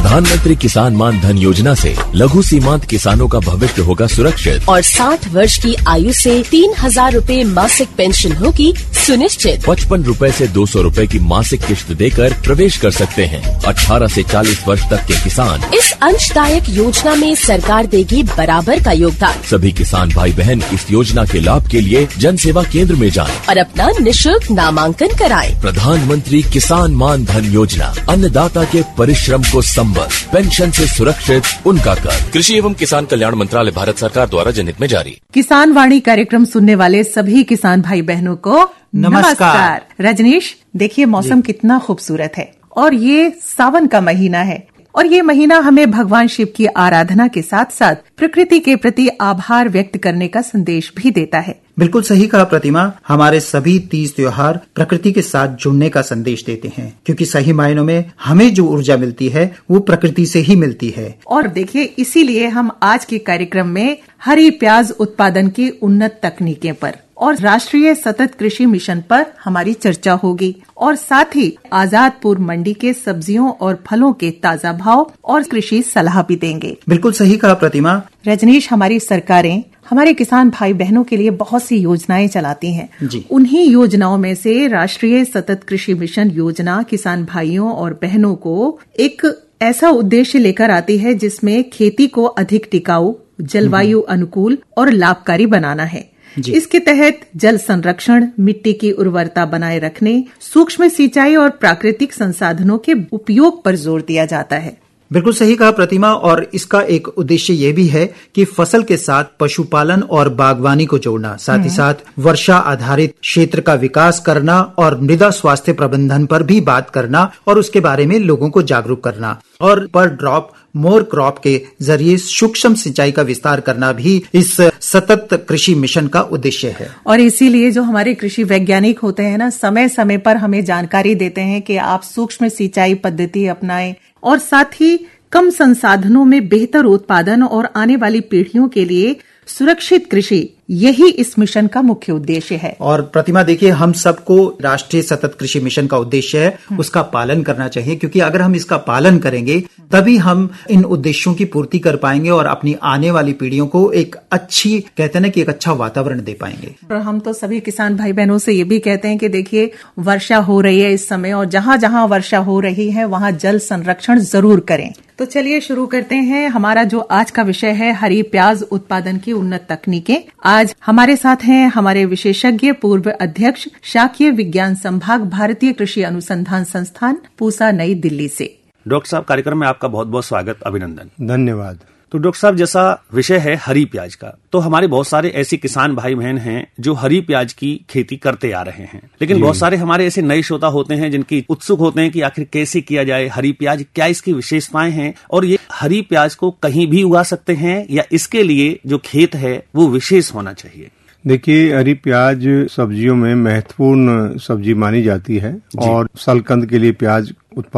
प्रधानमंत्री किसान मान धन योजना से लघु सीमांत किसानों का भविष्य होगा सुरक्षित और 60 वर्ष की आयु से 3,000 रूपए मासिक पेंशन होगी सुनिश्चित। 55 रूपए से 200 रूपए की मासिक किश्त देकर प्रवेश कर सकते हैं 18 से 40 वर्ष तक के किसान। इस अंशदायक योजना में सरकार देगी बराबर का योगदान। सभी किसान भाई बहन इस योजना के लाभ के लिए जन सेवा केंद्र में जाएं और अपना निःशुल्क नामांकन कराएं। प्रधानमंत्री किसान मान धन योजना, अन्नदाता के परिश्रम को संबल, पेंशन से सुरक्षित उनका कर। कृषि एवं किसान कल्याण मंत्रालय, भारत सरकार द्वारा जनहित में जारी। किसान वाणी कार्यक्रम सुनने वाले सभी किसान भाई बहनों को नमस्कार। रजनीश, देखिए मौसम कितना खूबसूरत है और ये सावन का महीना है और ये महीना हमें भगवान शिव की आराधना के साथ साथ प्रकृति के प्रति आभार व्यक्त करने का संदेश भी देता है। बिल्कुल सही कहा प्रतिमा, हमारे सभी तीज त्योहार प्रकृति के साथ जुड़ने का संदेश देते हैं, क्योंकि सही मायनों में हमें जो ऊर्जा मिलती है वो प्रकृति से ही मिलती है। और देखिए, इसीलिए हम आज के कार्यक्रम में हरी प्याज उत्पादन की उन्नत तकनीकें पर और राष्ट्रीय सतत कृषि मिशन पर हमारी चर्चा होगी और साथ ही आजादपुर मंडी के सब्जियों और फलों के ताजा भाव और कृषि सलाह भी देंगे। बिल्कुल सही कहा प्रतिमा। रजनीश, हमारी सरकारें हमारे किसान भाई बहनों के लिए बहुत सी योजनाएं चलाती हैं। उन्हीं योजनाओं में से राष्ट्रीय सतत कृषि मिशन योजना किसान भाइयों और बहनों को एक ऐसा उद्देश्य लेकर आती है जिसमें खेती को अधिक टिकाऊ, जलवायु अनुकूल और लाभकारी बनाना है। इसके तहत जल संरक्षण, मिट्टी की उर्वरता बनाए रखने, सूक्ष्म सिंचाई और प्राकृतिक संसाधनों के उपयोग पर जोर दिया जाता है। बिल्कुल सही कहा प्रतिमा, और इसका एक उद्देश्य ये भी है कि फसल के साथ पशुपालन और बागवानी को जोड़ना, साथ ही साथ वर्षा आधारित क्षेत्र का विकास करना और मृदा स्वास्थ्य प्रबंधन पर भी बात करना और उसके बारे में लोगों को जागरूक करना और पर ड्रॉप मोर क्रॉप के जरिए सूक्ष्म सिंचाई का विस्तार करना भी इस सतत कृषि मिशन का उद्देश्य है। और इसीलिए जो हमारे कृषि वैज्ञानिक होते हैं ना, समय समय पर हमें जानकारी देते हैं कि आप सूक्ष्म सिंचाई पद्धति अपनाएं और साथ ही कम संसाधनों में बेहतर उत्पादन और आने वाली पीढ़ियों के लिए सुरक्षित कृषि, यही इस मिशन का मुख्य उद्देश्य है। और प्रतिमा देखिए, हम सबको राष्ट्रीय सतत कृषि मिशन का उद्देश्य है उसका पालन करना चाहिए, क्योंकि अगर हम इसका पालन करेंगे तभी हम इन उद्देश्यों की पूर्ति कर पाएंगे और अपनी आने वाली पीढ़ियों को एक अच्छी, कहते हैं ना कि एक अच्छा वातावरण दे पाएंगे। और हम तो सभी किसान भाई बहनों से ये भी कहते हैं कि देखिए, वर्षा हो रही है इस समय और जहां जहां वर्षा हो रही है वहां जल संरक्षण जरूर करें। तो चलिए शुरू करते हैं। हमारा जो आज का विषय है हरी प्याज उत्पादन की उन्नत तकनीकें। आज हमारे साथ हैं हमारे विशेषज्ञ पूर्व अध्यक्ष शाकीय विज्ञान संभाग भारतीय कृषि अनुसंधान संस्थान पूसा, नई दिल्ली से। डॉक्टर साहब, कार्यक्रम में आपका बहुत बहुत स्वागत, अभिनंदन। धन्यवाद। तो डॉक्टर साहब, जैसा विषय है हरी प्याज का, तो हमारे बहुत सारे ऐसे किसान भाई बहन हैं जो हरी प्याज की खेती करते आ रहे हैं, लेकिन बहुत सारे हमारे ऐसे नए श्रोता होते हैं जिनकी उत्सुक होते हैं कि आखिर कैसे किया जाए हरी प्याज, क्या इसकी विशेषताएं हैं और ये हरी प्याज को कहीं भी उगा सकते हैं या इसके लिए जो खेत है वो विशेष होना चाहिए? देखिए, हरी प्याज सब्जियों में महत्वपूर्ण सब्जी मानी जाती है और सलकंद के लिए प्याज उत्पादन